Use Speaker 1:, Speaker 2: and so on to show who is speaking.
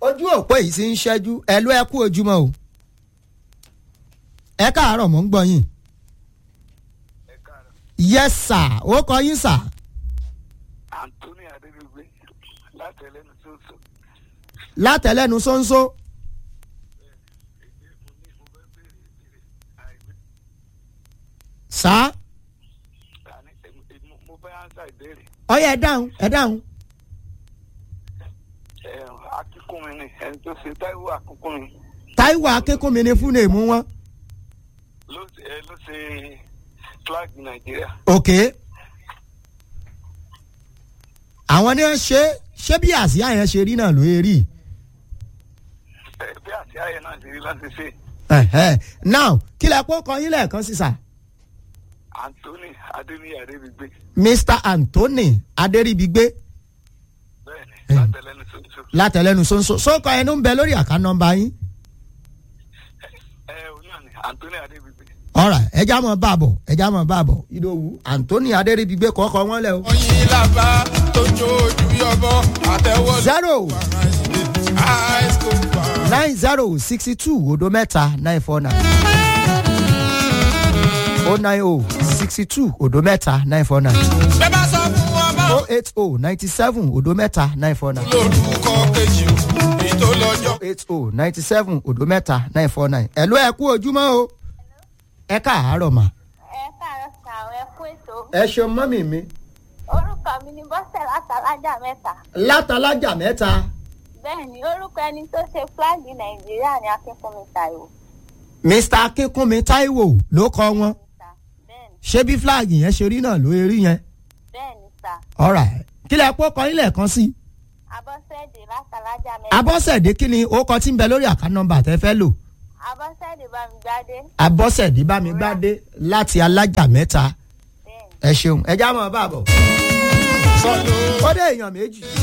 Speaker 1: ojú òpó yìí ti ń ṣẹ́jú ẹ̀lú ẹ kú ojúmọ́ o ẹ káàárọ̀ mò ń gbọ́ yín. Yes sir ó kọ yín sir.
Speaker 2: Anthony Adébígbé látẹlẹnu sóńsó.
Speaker 1: Látẹlẹnu sóńsó. Sá.
Speaker 2: Mo fẹ́ ánsá ìbéèrè.
Speaker 1: Ọyẹ ẹ dáhùn.
Speaker 2: Akínkúnmi ni ẹni tó ṣe Táíwò Akínkúnmi.
Speaker 1: Táíwò Akínkúnmi ni fún èèmù wọn.
Speaker 2: Ló ṣe flag Nàìjíríà.
Speaker 1: Okay. Àwọn ni wọ́n ṣé bí àsíá yẹn ṣe rí náà ló yẹ rí.
Speaker 2: Bí àsíá yẹn náà ṣe rí láti ṣe.
Speaker 1: Now kí lẹ kó kọ yín lẹ́ẹ̀kan sí sà.
Speaker 2: Anthony Adébígbé.
Speaker 1: Mr. Anthony Adébígbé.
Speaker 2: Bẹ́ẹ̀ni látẹlẹnu sóńsó.
Speaker 1: Látẹlẹnu sóńsó sókọ ẹnu ń bẹ lórí àká nọ́mbà yín.
Speaker 2: Òun náà ni Anthony Adébígbé.
Speaker 1: Alright ẹja mọ̀ bàbọ̀ Ìdòwú Anthony Adébígbé kọ́kọ́ wọn lẹ o.
Speaker 3: oyin làbá tó jó ojú yọbọ àtẹwọ́.
Speaker 1: 09062 odo mẹ́ta 949 09062 odo mẹ́ta 949
Speaker 3: bẹ́ẹ̀ bá sọ fún wọn bá.
Speaker 1: 08097 odo mẹ́ta 949
Speaker 3: lórúkọ kejì ètò lọ́jọ́.
Speaker 1: 08097 odo mẹ́ta 949 ẹ̀lú ẹ kú ojúmọ́ o ẹ káàárọ̀ mà.
Speaker 4: Ẹ káàárọ̀ sàwọn ẹ kú ètò.
Speaker 1: ẹ ṣeun mọ́mì mi.
Speaker 4: Orúkọ mi ni Bọ́sẹ̀ látàlájà mẹ́ta.
Speaker 1: Látàlájà mẹ́ta.
Speaker 4: Bẹ́ẹ̀ni, orúkọ ẹni tó ṣe fúláàgì Nàìjíríà ni Akínkúnmi Táíwò.
Speaker 1: Mr. Akínkúnmi Táíwò ló kọ wọn.
Speaker 4: Bẹ́ẹ̀ni,
Speaker 1: Ṣé bí fúláàgì yẹn ṣe rí náà ló rí yẹn?
Speaker 4: bẹ́ẹ̀ni sà.
Speaker 1: Alright kí lẹ kó kọ ilẹ̀ kan sí.
Speaker 4: Abọ́sẹ̀dé látàlájà mẹ́ta.
Speaker 1: Abọ́sẹ̀dé kí ni ó kọ tí ń bẹ lórí àká nọ́mbà tẹ́ fẹ́ lò.
Speaker 4: Abọ́sẹ̀dé Bámigbádé.
Speaker 1: Abọ́sẹ̀dé Bámigbádé láti alájà mẹ́ta.
Speaker 4: Bẹ́ẹ̀ni.
Speaker 1: Ẹ ṣeun ẹ já mọ́ bàbọ̀.
Speaker 3: sọ ló.
Speaker 1: Ó dé èèyàn méjì.